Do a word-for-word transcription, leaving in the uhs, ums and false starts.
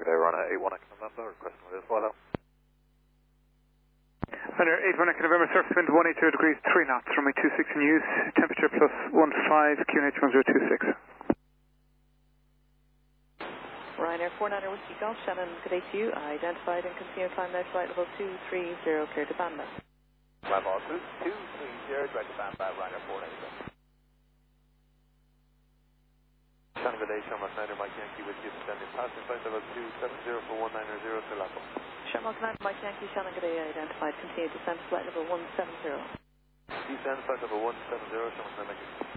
good day, Ryanair eight one Echo November, requesting with this flight out. Ryanair eight one Echo November, surface wind one eighty degrees, three knots, runway two six in use, temperature plus one five, Q N H one zero two six. Ryanair four niner Whiskey Golf, Shannon, good day to you. Identified and continue climb now flight level two three zero, clear to Banda. Climb all two three zero, direct to Banda, Ryanair four niner. Shannon, good day, Shamrock niner, Mike Yankee with you, descending passing flight level two seven zero for one niner zero to Lapo. Shamrock niner, Mike Yankee, Shannon, good day, identified, continue descent flight level one seven zero. Descend flight level one seven zero, Shamrock niner, Mike Yankee.